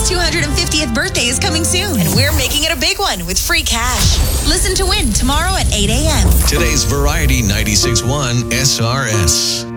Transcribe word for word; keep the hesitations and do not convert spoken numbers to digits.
two hundred fiftieth birthday is coming soon, and we're making it a big one with free cash. Listen to win tomorrow at eight a.m. Today's Variety ninety-six point one S R S.